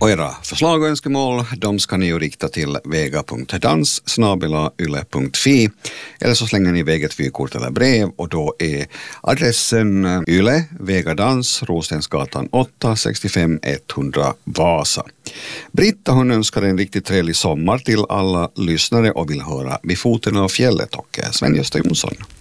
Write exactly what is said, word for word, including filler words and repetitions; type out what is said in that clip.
Och era förslag och önskemål, de ska ni ju rikta till vega punkt dans snabel-a yle punkt fi eller så slänger ni iväg ett vykort eller brev och då är adressen Yle, Vega dans, Rostensgatan åtta, sextiofem etthundra Vasa. Britta, hon önskar en riktigt trevlig sommar till alla lyssnare och vill höra Vid foten av fjället och Sven-Gösta Jonsson.